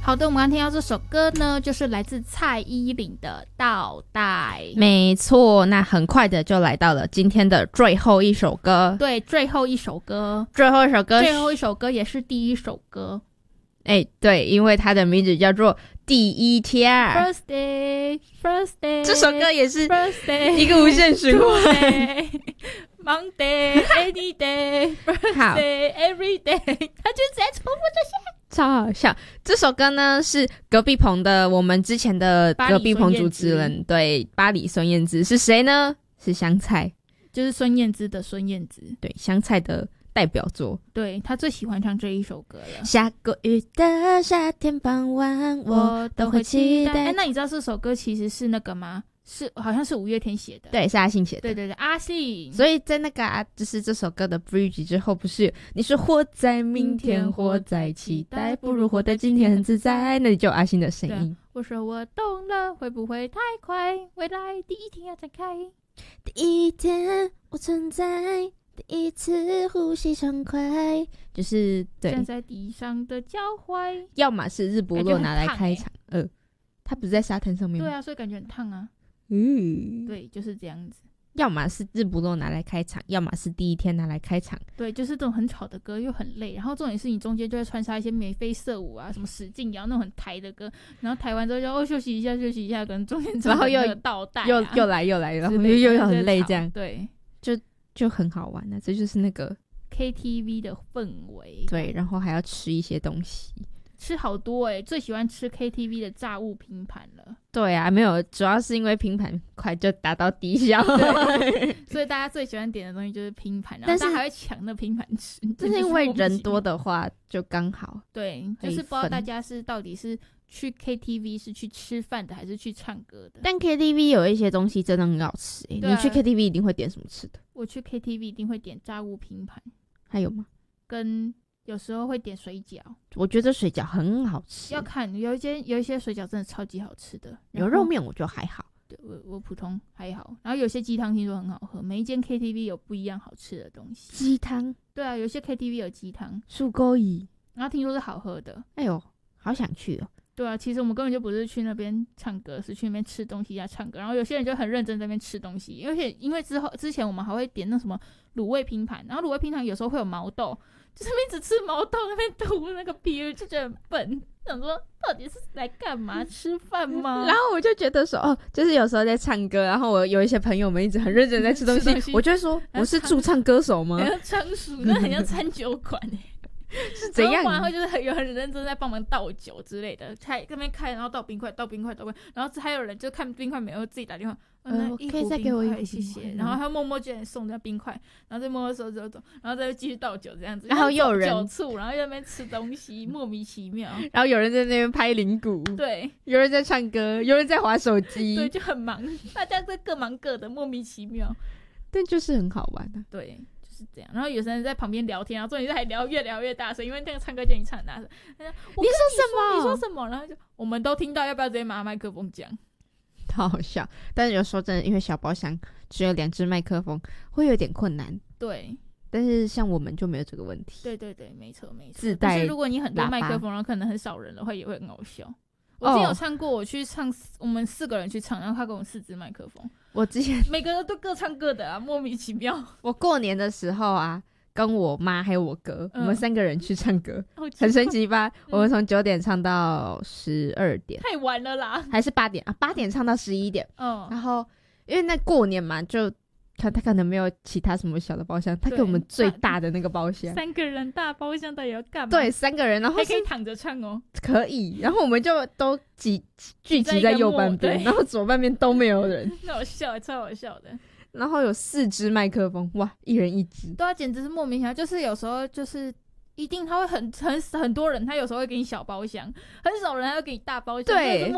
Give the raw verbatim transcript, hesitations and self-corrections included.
好的，我们刚听到这首歌呢，就是来自蔡依林的《倒带》。 没错，那很快的就来到了今天的最后一首歌。 对，最后一首歌， 最后一首歌， 最后一首歌也是第一首歌。 哎，对，因为它的名字叫做《第一天》。 First day, first day， 这首歌也是 first day， 一个无限循环。 Monday, any day, birthday, every day， 他就在重复这些。 超好笑！这首歌呢是隔壁棚的我们之前的隔壁棚主持人，对，巴黎孙燕姿是谁呢？是香菜， 就是孙燕姿的孙燕姿， 对，香菜的代表作。 对，他最喜欢唱这一首歌了。 下过雨的夏天傍晚，我都会期待。 哎，那你知道这首歌其实是那个吗？是好像是五月天写的， 对，是阿信写的， 对对对，阿信。 所以在那个啊，就是这首歌的 bridge 之后，不是你说活在明天，活在期待，不如活在今天很自在，那里就有阿信的声音。 我说我懂了，会不会太快？未来第一天要展开， 第一天我存在，第一次呼吸畅快，就是对站在地上的脚踝， 要么是日不落拿来开场，欸、呃，他不是在沙滩上面吗？ 对啊，所以感觉很烫啊。 嗯， 对，就是这样子。 要么是日不落拿来开场，要么是第一天拿来开场。 对，就是这种很吵的歌又很累，然后重点是你中间就会穿插一些眉飞色舞啊，什么使劲摇那种很台的歌，然后台完之后就哦休息一下休息一下，可能中间然后又倒带、啊、 又又来又来，然后又又很累这样。 对， 就就很好玩啊，这就是那个 K T V 的氛围。 对，然后还要吃一些东西。 吃好多欸，最喜欢吃 K T V 的炸物拼盘了。 对啊，没有，主要是因为拼盘快就达到低消， 所以大家最喜欢点的东西就是拼盘，然后大家还会抢那拼盘吃。 但是因为人多的话就刚好。 对，就是不知道大家是到底是去 K T V 是去吃饭的还是去唱歌的。 但 K T V 有一些东西真的很好吃、欸啊、你去 K T V 一定会点什么吃的？ 我去 K T V 一定会点炸物拼盘。 还有吗？ 跟有时候会点水饺， 我觉得水饺很好吃。 要看有一些有一些水饺真的超级好吃的， 有肉面我就还好， 对我我普通还好。然后有些鸡汤听说很好喝，每一间 K T V 有不一样好吃的东西。 鸡汤， 对啊，有些 K T V 有鸡汤、 素钩鱼， 然后听说是好喝的。 哎呦，好想去哦。 对啊，其实我们根本就不是去那边唱歌，是去那边吃东西加唱歌。然后有些人就很认真在那边吃东西，而且因为之后之前我们还会点那什么卤味拼盘，然后卤味拼盘有时候会有毛豆。就是一直吃毛豆那边吐那个皮，就觉得很笨，想说到底是来干嘛？吃饭吗？ 然后我就觉得说，哦，就是有时候在唱歌，然后我有一些朋友们一直很认真在吃东西， 吃东西我就会说，我是驻唱歌手吗？ 很像仓鼠，那很像餐酒馆哎、欸。 是怎样？ 然后会就是很有很认真在帮忙倒酒之类的，开那边开，然后倒冰块，倒冰块，倒冰块，然后还有人就看冰块没有，自己打电话，呃， 呃、可以再给我一壶谢谢。然后他默默就送那冰块，然后再默默收走走，然后再继续倒酒这样子。 然后又有人酒醋，然后又在那边吃东西，莫名其妙。 然后有人在那边拍铃鼓， 对， 有人在唱歌，有人在滑手机， 对，就很忙，大家在各忙各的，莫名其妙， 但就是很好玩啊。 对。是这样，然后有些人在旁边聊天，然后重点是还聊越聊越大声，因为那个唱歌就已经唱很大声。你说你说什么？ 你说什么？然后就我们都听到，要不要直接拿麦克风讲？ 好好笑，但是有时候真的因为小包厢只有两只麦克风，会有点困难。 对， 但是像我们就没有这个问题。 对对对，没错没错。 自带喇叭， 但是如果你很多麦克风，然后可能很少人的话，也会很好笑。我之前有唱过，我去唱，我们四个人去唱，然后他给我们四支麦克风。 我之前每个人都各唱各的啊，莫名其妙。 我过年的时候啊，跟我妈还有我哥、嗯，我们三个人去唱歌，很神奇吧？嗯、我们从九点唱到十二点， 太晚了啦， 还是八点啊？八点唱到十一点。 嗯， 然后因为那过年嘛，就他他可能没有其他什么小的包厢，他给我们最大的那个包厢， 三个人大包厢到底要干嘛？ 对，三个人，然后还可以躺着唱哦， 可以。然后我们就都挤聚集在右半边，然后左半边都没有人， 那好笑，超好笑的。 然后有四支麦克风，哇，一人一支， 对啊，简直是莫名其妙。就是有时候就是一定他会很很很多人，他有时候会给你小包厢，很少人他会给你大包厢， 对，